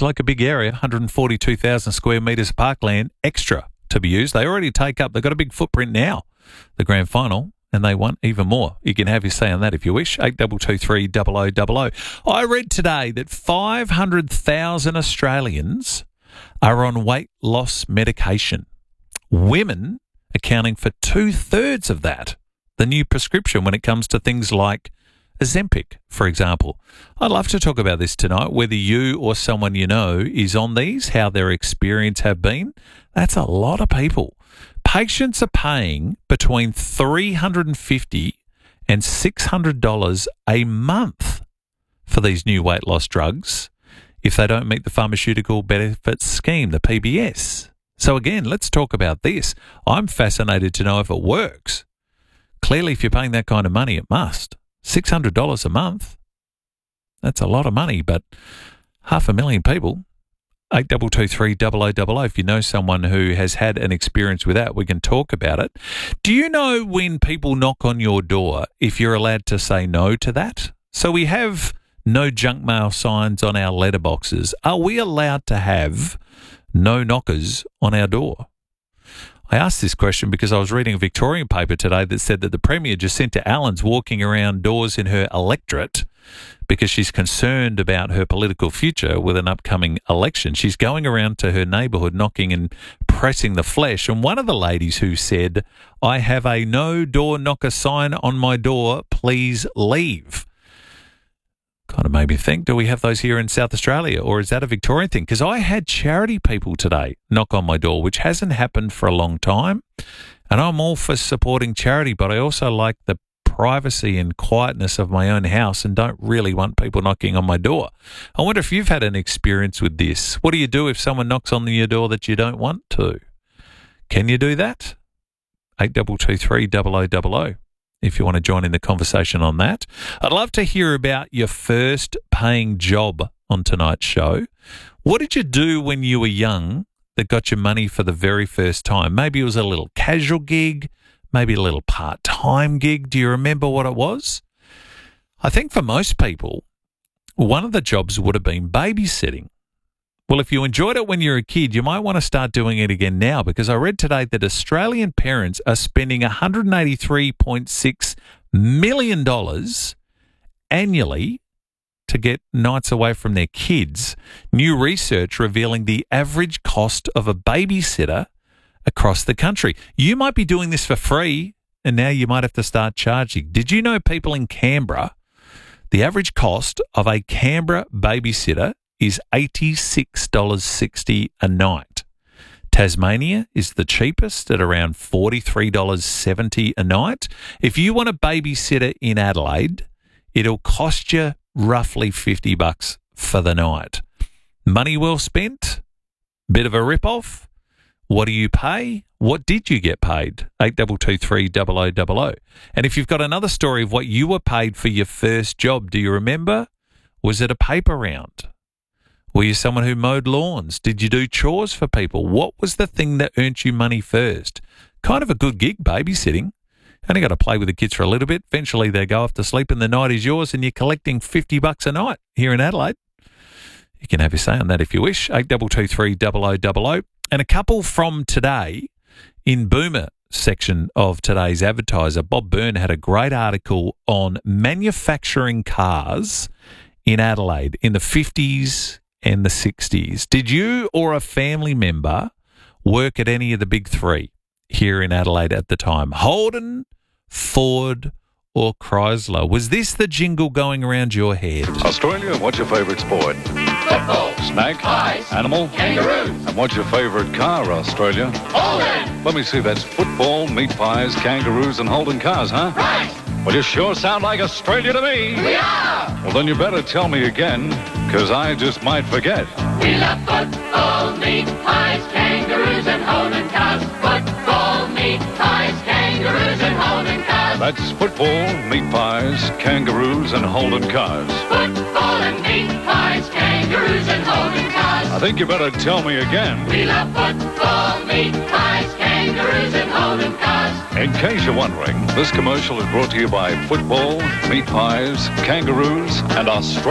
like a big area, 142,000 square metres of parkland extra to be used. They already take up, they've got a big footprint now, the grand final, and they want even more. You can have your say on that if you wish. 8223 0000. I read today that 500,000 Australians are on weight loss medication. Women accounting for 2/3 of that. The new prescription when it comes to things like Ozempic, for example. I'd love to talk about this tonight, whether you or someone you know is on these, how their experience have been. That's a lot of people. Patients are paying between $350 and $600 a month for these new weight loss drugs if they don't meet the Pharmaceutical Benefits Scheme, the PBS. So again, let's talk about this. I'm fascinated to know if it works. Clearly, if you're paying that kind of money, it must. $600 a month. That's a lot of money, but 500,000 people. 8223 0000. If you know someone who has had an experience with that, we can talk about it. Do you know when people knock on your door, if you're allowed to say no to that? So we have no junk mail signs on our letterboxes. Are we allowed to have no knockers on our door? I asked this question because I was reading a Victorian paper today that said that the Premier, Jacinta Allen's, walking around doors in her electorate because she's concerned about her political future with an upcoming election. She's going around to her neighbourhood knocking and pressing the flesh. And one of the ladies who said, "I have a no door knocker sign on my door, please leave," kind of made me think, do we have those here in South Australia, or is that a Victorian thing? Because I had charity people today knock on my door, which hasn't happened for a long time. And I'm all for supporting charity, but I also like the privacy and quietness of my own house and don't really want people knocking on my door. I wonder if you've had an experience with this. What do you do if someone knocks on your door that you don't want to? Can you do that? 8223 0000. If you want to join in the conversation on that. I'd love to hear about your first paying job on tonight's show. What did you do when you were young that got you money for the very first time? Maybe it was a little casual gig, maybe a little part-time gig. Do you remember what it was? I think for most people, one of the jobs would have been babysitting. Well, if you enjoyed it when you were a kid, you might want to start doing it again now, because I read today that Australian parents are spending $183.6 million annually to get nights away from their kids. New research revealing the average cost of a babysitter across the country. You might be doing this for free, and now you might have to start charging. Did you know people in Canberra, the average cost of a Canberra babysitter is $86.60 a night. Tasmania is the cheapest at around $43.70 a night. If you want a babysitter in Adelaide, it'll cost you roughly $50 for the night. Money well spent? Bit of a rip-off? What do you pay? What did you get paid? 8223 0000. And if you've got another story of what you were paid for your first job, do you remember? Was it a paper round? Were you someone who mowed lawns? Did you do chores for people? What was the thing that earned you money first? Kind of a good gig, babysitting. Only got to play with the kids for a little bit. Eventually they go off to sleep and the night is yours and you're collecting $50 a night here in Adelaide. You can have your say on that if you wish. 8223 0000. And a couple from today in Boomer section of today's Advertiser, Bob Byrne had a great article on manufacturing cars in Adelaide in the 50s and the 60s. Did you or a family member work at any of the big three here in Adelaide at the time? Holden, Ford, or Chrysler? Was this the jingle going around your head? Australia, what's your favourite sport? Football. Snack? Pies. Animal? Kangaroos. And what's your favourite car, Australia? Holden. Let me see, that's football, meat pies, kangaroos and Holden cars, huh? Right. Well, you sure sound like Australia to me. We are. Well, then you better tell me again, because I just might forget. We love football, meat pies, kangaroos, and Holden cars. Football, meat pies, kangaroos, and Holden cars. That's football, meat pies, kangaroos and Holden cars. Football and meat pies, kangaroos, and Holden cars. I think you better tell me again. We love football, meat pies, kangaroos, and Holden cars. In case you're wondering, this commercial is brought to you by football, meat pies, kangaroos, and Australia.